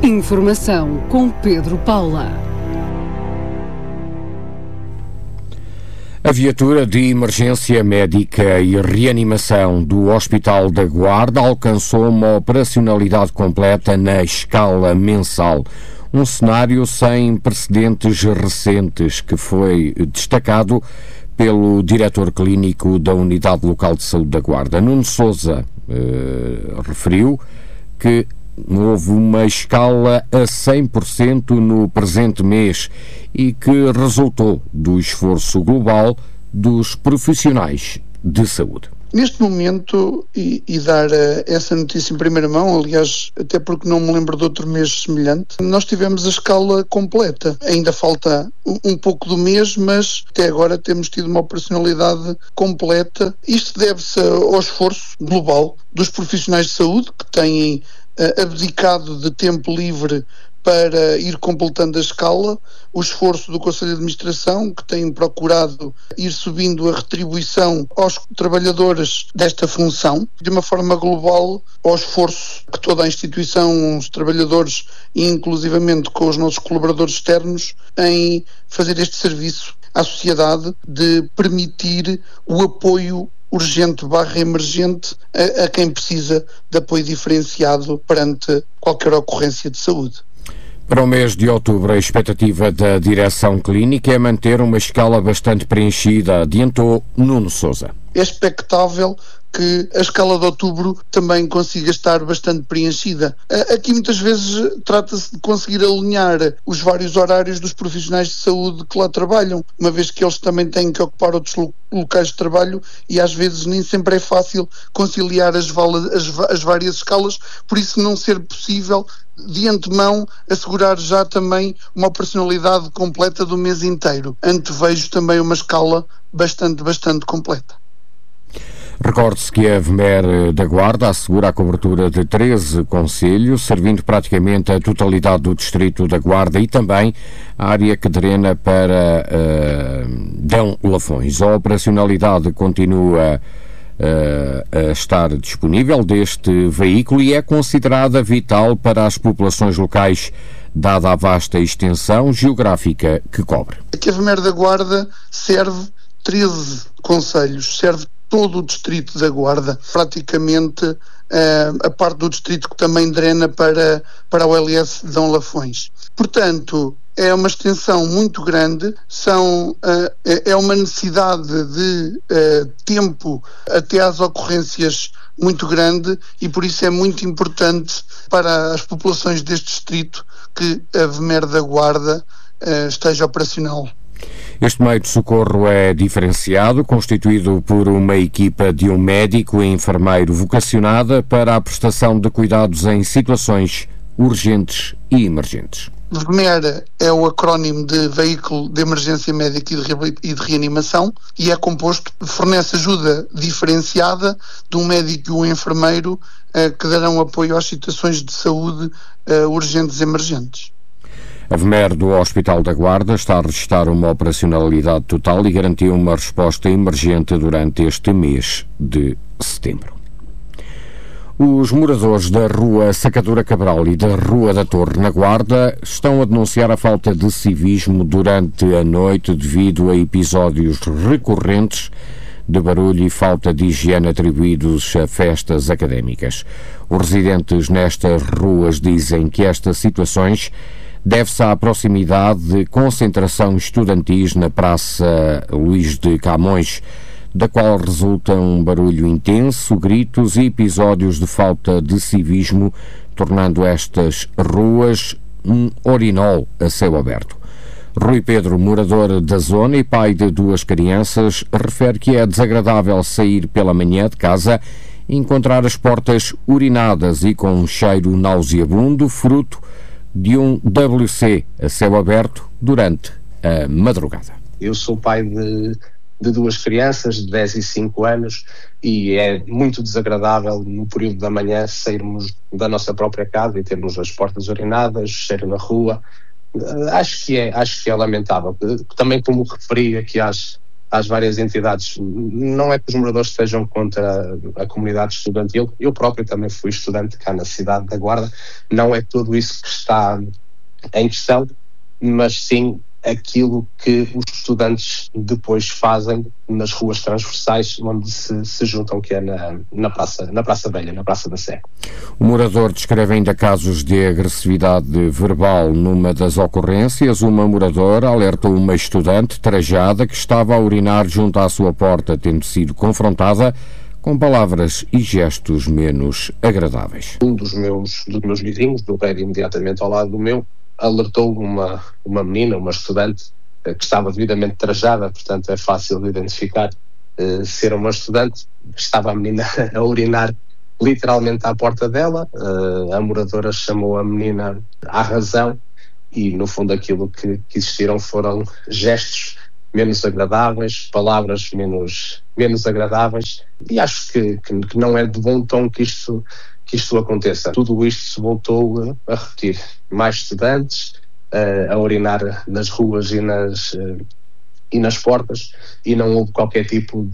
Informação com Pedro Paula. A viatura de emergência médica e reanimação do Hospital da Guarda alcançou uma operacionalidade completa na escala mensal. Um cenário sem precedentes recentes que foi destacado pelo diretor clínico da Unidade Local de Saúde da Guarda. Nuno Sousa referiu que houve uma escala a 100% no presente mês e que resultou do esforço global dos profissionais de saúde. Neste momento, e dar essa notícia em primeira mão, aliás, até porque não me lembro de outro mês semelhante, nós tivemos a escala completa. Ainda falta um pouco do mês, mas até agora temos tido uma operacionalidade completa. Isto deve-se ao esforço global dos profissionais de saúde que têm abdicado de tempo livre para ir completando a escala, o esforço do Conselho de Administração, que tem procurado ir subindo a retribuição aos trabalhadores desta função, de uma forma global, ao esforço que toda a instituição, os trabalhadores e inclusivamente com os nossos colaboradores externos, em fazer este serviço à sociedade de permitir o apoio urgente/emergente a quem precisa de apoio diferenciado perante qualquer ocorrência de saúde. Para o mês de outubro, a expectativa da direção clínica é manter uma escala bastante preenchida, adiantou Nuno Sousa. É expectável que a escala de outubro também consiga estar bastante preenchida. Aqui muitas vezes trata-se de conseguir alinhar os vários horários dos profissionais de saúde que lá trabalham, uma vez que eles também têm que ocupar outros locais de trabalho e às vezes nem sempre é fácil conciliar as várias escalas, por isso não ser possível de antemão assegurar já também uma operacionalidade completa do mês inteiro. Antevejo também uma escala bastante completa. Recorde-se que a VMER da Guarda assegura a cobertura de 13 concelhos, servindo praticamente a totalidade do distrito da Guarda e também a área que drena para Dão Lafões. A operacionalidade continua a estar disponível deste veículo e é considerada vital para as populações locais, dada a vasta extensão geográfica que cobre. Aqui a VMER da Guarda serve 13 concelhos, serve todo o distrito da Guarda, praticamente a parte do distrito que também drena para o LS de Dão Lafões. Portanto, é uma extensão muito grande, é uma necessidade de tempo até às ocorrências muito grande e por isso é muito importante para as populações deste distrito que a VMER da Guarda esteja operacional. Este meio de socorro é diferenciado, constituído por uma equipa de um médico e enfermeiro vocacionada para a prestação de cuidados em situações urgentes e emergentes. VMER é o acrónimo de Veículo de Emergência Médica e de Reanimação e é composto, fornece ajuda diferenciada de um médico e um enfermeiro que darão apoio às situações de saúde urgentes e emergentes. A VMER do Hospital da Guarda está a registrar uma operacionalidade total e garantiu uma resposta emergente durante este mês de setembro. Os moradores da Rua Sacadura Cabral e da Rua da Torre, na Guarda, estão a denunciar a falta de civismo durante a noite devido a episódios recorrentes de barulho e falta de higiene atribuídos a festas académicas. Os residentes nestas ruas dizem que estas situações deve-se à proximidade de concentração estudantis na Praça Luís de Camões, da qual resulta um barulho intenso, gritos e episódios de falta de civismo, tornando estas ruas um urinol a céu aberto. Rui Pedro, morador da zona e pai de 2 crianças, refere que é desagradável sair pela manhã de casa e encontrar as portas urinadas e com um cheiro nauseabundo, fruto de um WC a céu aberto durante a madrugada. Eu sou pai de 2 crianças de 10 e 5 anos e é muito desagradável no período da manhã sairmos da nossa própria casa e termos as portas urinadas, cheiro na rua. Acho que é lamentável. Também, como referi aqui às às várias entidades. Não é que os moradores estejam contra a comunidade estudantil, eu próprio também fui estudante cá na cidade da Guarda, não é tudo isso que está em questão, mas sim aquilo que os estudantes depois fazem nas ruas transversais onde se juntam, que é na Praça Velha, na Praça da Sé. O morador descreve ainda casos de agressividade verbal numa das ocorrências. Uma moradora alertou uma estudante trajada que estava a urinar junto à sua porta, tendo sido confrontada com palavras e gestos menos agradáveis. Um dos meus vizinhos, do prédio imediatamente ao lado do meu, alertou uma menina, uma estudante, que estava devidamente trajada, portanto é fácil de identificar ser uma estudante. Estava a menina a urinar literalmente à porta dela. A moradora chamou a menina à razão e, no fundo, aquilo que existiram foram gestos menos agradáveis, palavras menos agradáveis, e acho que não é de bom tom que isto aconteça. Tudo isto se voltou a repetir. Mais estudantes a urinar nas ruas e nas portas, e não houve qualquer tipo